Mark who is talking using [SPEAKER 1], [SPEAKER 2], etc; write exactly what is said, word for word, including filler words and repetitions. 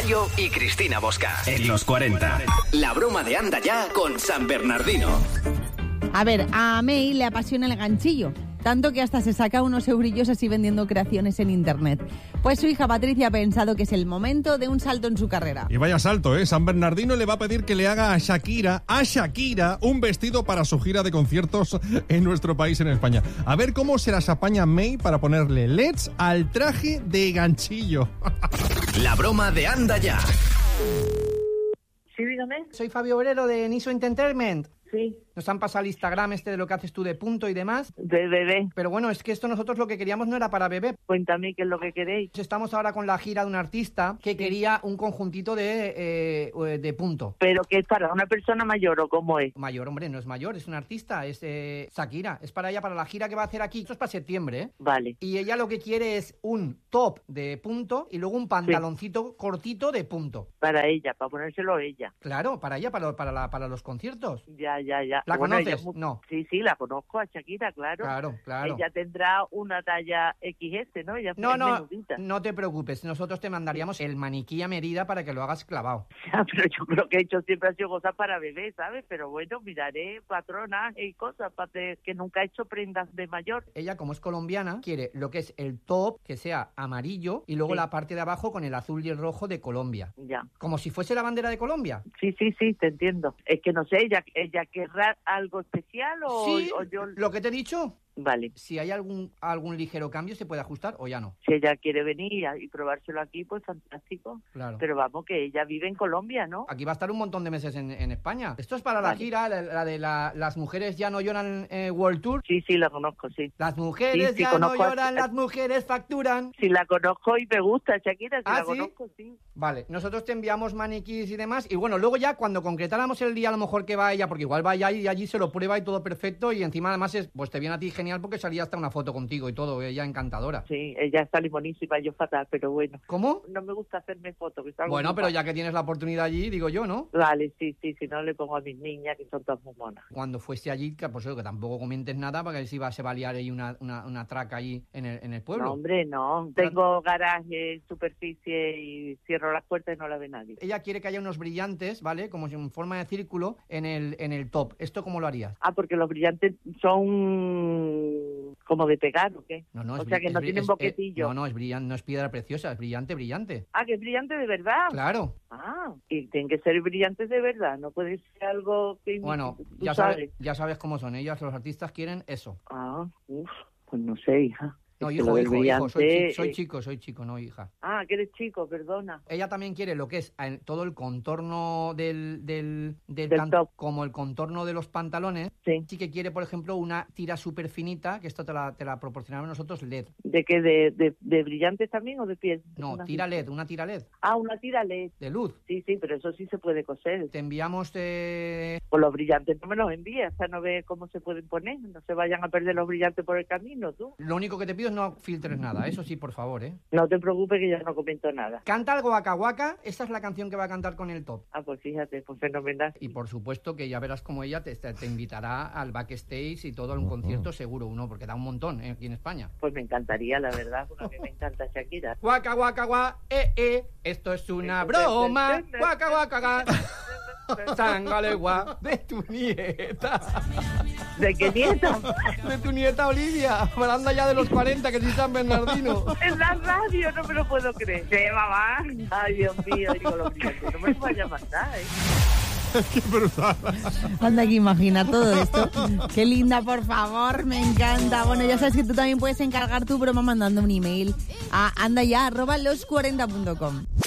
[SPEAKER 1] Gallo y Cristina Bosca. En los cuarenta. La broma de Anda Ya con San Bernardino.
[SPEAKER 2] A ver, a May le apasiona el ganchillo, tanto que hasta se saca unos eurillos así vendiendo creaciones en internet. Pues su hija Patricia ha pensado que es el momento de un salto en su carrera.
[SPEAKER 3] Y vaya salto, ¿eh? San Bernardino le va a pedir que le haga a Shakira, a Shakira, un vestido para su gira de conciertos en nuestro país, en España. A ver cómo se las apaña May para ponerle L E Ds al traje de ganchillo.
[SPEAKER 1] La broma de Anda Ya.
[SPEAKER 4] Sí, dígame.
[SPEAKER 5] Soy Fabio Obrero de Niso Entertainment.
[SPEAKER 4] Sí.
[SPEAKER 5] Nos han pasado el Instagram este de lo que haces tú de punto y demás.
[SPEAKER 4] De bebé.
[SPEAKER 5] Pero bueno, es que esto nosotros lo que queríamos no era para bebé.
[SPEAKER 4] Cuéntame qué es lo que queréis.
[SPEAKER 5] Estamos ahora con la gira de un artista que quería un conjuntito de, eh, de punto.
[SPEAKER 4] ¿Pero qué es para una persona mayor o cómo es?
[SPEAKER 5] Mayor, hombre, no es mayor, es un artista, es eh, Shakira. Es para ella, para la gira que va a hacer aquí. Esto es para septiembre, ¿eh?
[SPEAKER 4] Vale.
[SPEAKER 5] Y ella lo que quiere es un top de punto y luego un pantaloncito sí. cortito de punto.
[SPEAKER 4] Para ella, para ponérselo ella.
[SPEAKER 5] Claro, para ella, para, para, la, para los conciertos.
[SPEAKER 4] Ya, ya, ya.
[SPEAKER 5] ¿La
[SPEAKER 4] bueno,
[SPEAKER 5] conoces?
[SPEAKER 4] Muy...
[SPEAKER 5] No.
[SPEAKER 4] Sí, sí, la conozco a Shakira, claro.
[SPEAKER 5] Claro, claro.
[SPEAKER 4] Ella tendrá una talla equis ese, ¿no? Ella
[SPEAKER 5] no,
[SPEAKER 4] es
[SPEAKER 5] no,
[SPEAKER 4] menudita.
[SPEAKER 5] no te preocupes. Nosotros te mandaríamos el maniquí a medida para que lo hagas clavado.
[SPEAKER 4] Ya, pero yo creo que he hecho siempre ha sido cosas para bebé, ¿sabes? Pero bueno, miraré patronas y cosas para que nunca he hecho prendas de mayor.
[SPEAKER 5] Ella, como es colombiana, quiere lo que es el top, que sea amarillo, y luego sí. la parte de abajo con el azul y el rojo de Colombia.
[SPEAKER 4] Ya.
[SPEAKER 5] Como si fuese la bandera de Colombia.
[SPEAKER 4] Sí, sí, sí, te entiendo. Es que no sé, ella, ella querrá algo especial o,
[SPEAKER 5] sí,
[SPEAKER 4] o yo...
[SPEAKER 5] lo que te he dicho.
[SPEAKER 4] Vale.
[SPEAKER 5] Si hay algún algún ligero cambio, ¿se puede ajustar o ya no?
[SPEAKER 4] Si ella quiere venir y probárselo aquí, pues fantástico.
[SPEAKER 5] Claro.
[SPEAKER 4] Pero vamos, que ella vive en Colombia, ¿no?
[SPEAKER 5] Aquí va a estar un montón de meses en, en España. Esto es para vale. la gira, la, la de la, las mujeres ya no lloran eh, World Tour.
[SPEAKER 4] Sí, sí, la conozco, sí.
[SPEAKER 5] Las mujeres sí, sí, ya no lloran, a... las mujeres facturan.
[SPEAKER 4] Sí, la conozco y me gusta, Shakira, sí
[SPEAKER 5] ¿Ah,
[SPEAKER 4] la
[SPEAKER 5] sí?
[SPEAKER 4] conozco, sí.
[SPEAKER 5] Vale, nosotros te enviamos maniquís y demás. Y bueno, luego ya cuando concretáramos el día a lo mejor que va ella, porque igual va ella y allí se lo prueba y todo perfecto. Y encima además es, pues te viene a ti genial porque salía hasta una foto contigo y todo, ella encantadora.
[SPEAKER 4] Sí, ella está limonísima, yo fatal, pero bueno.
[SPEAKER 5] ¿Cómo?
[SPEAKER 4] No me gusta hacerme fotos.
[SPEAKER 5] Bueno, pero ya que tienes la oportunidad allí, digo yo, ¿no?
[SPEAKER 4] Vale, sí, sí, si no le pongo a mis niñas que son todas muy monas.
[SPEAKER 5] Cuando fuese allí, que pues eso, que tampoco comentes nada, para que si va, se va a liar ahí una, una, una traca ahí en el, en el pueblo.
[SPEAKER 4] No, hombre, no. Tengo garaje, superficie y cierro las puertas y no la ve nadie.
[SPEAKER 5] Ella quiere que haya unos brillantes, ¿vale? Como si en forma de círculo en el, en el top. ¿Esto cómo lo harías?
[SPEAKER 4] Ah, porque los brillantes son como de pegar, ¿o qué?
[SPEAKER 5] No, no,
[SPEAKER 4] o
[SPEAKER 5] es,
[SPEAKER 4] sea, que
[SPEAKER 5] es,
[SPEAKER 4] no
[SPEAKER 5] es,
[SPEAKER 4] tienen
[SPEAKER 5] es,
[SPEAKER 4] boquetillo.
[SPEAKER 5] No, no, es brillante, no es piedra preciosa, es brillante, brillante.
[SPEAKER 4] Ah, que es brillante de verdad.
[SPEAKER 5] Claro.
[SPEAKER 4] Ah, y tienen que ser brillantes de verdad, no puede ser algo que...
[SPEAKER 5] Bueno, ya sabes, sabes, ya sabes cómo son ellas, los artistas quieren eso.
[SPEAKER 4] Ah, uff, pues no sé, hija.
[SPEAKER 5] No, hijo, hijo, hijo, soy, soy chico, soy chico, no hija.
[SPEAKER 4] Ah, que eres chico, perdona.
[SPEAKER 5] Ella también quiere lo que es todo el contorno del... del, del,
[SPEAKER 4] del
[SPEAKER 5] tan,
[SPEAKER 4] top.
[SPEAKER 5] Como el contorno de los pantalones.
[SPEAKER 4] Sí.
[SPEAKER 5] Sí que quiere, por ejemplo, una tira súper finita, que esto te la, te la proporcionamos nosotros, L E D.
[SPEAKER 4] ¿De qué? ¿De, de, de brillantes también o de piel?
[SPEAKER 5] No,
[SPEAKER 4] una
[SPEAKER 5] tira L E D, una tira L E D.
[SPEAKER 4] Ah, una tira L E D.
[SPEAKER 5] De luz.
[SPEAKER 4] Sí, sí, pero eso sí se puede coser.
[SPEAKER 5] Te enviamos... Eh...
[SPEAKER 4] Pues los brillantes no me los envías, hasta no ve cómo se pueden poner. No se vayan a perder los brillantes por el camino, tú.
[SPEAKER 5] Lo único que te pido es no filtres nada. Eso sí, por favor, ¿eh?
[SPEAKER 4] No te preocupes que ya no comento nada.
[SPEAKER 5] Canta algo Waka Waka, esta es la canción que va a cantar con el top.
[SPEAKER 4] Ah, pues fíjate, pues fenomenal.
[SPEAKER 5] Y por supuesto que ya verás como ella te, te invitará al backstage y todo a un concierto seguro, uno, porque da un montón ¿eh? aquí en España.
[SPEAKER 4] Pues me encantaría, la verdad, porque a mí me encanta Shakira.
[SPEAKER 5] Waka Waka Waka, eh, eh, esto es una broma. Waka Waka Waka. Sangalegua de tu nieta.
[SPEAKER 4] ¿De qué nieta?
[SPEAKER 5] De tu nieta Olivia, hablando ya de los cuarenta, que sí San Bernardino.
[SPEAKER 4] En la radio, no me lo puedo creer. Sí, mamá. Ay, Dios mío, digo los brillantes, no me vaya a matar, ¿eh?
[SPEAKER 3] ¡Qué brutal!
[SPEAKER 2] Anda que imagina todo esto. ¡Qué linda, por favor! Me encanta. Bueno, ya sabes que tú también puedes encargar tu broma mandando un email a andaya arroba los cuarenta punto com.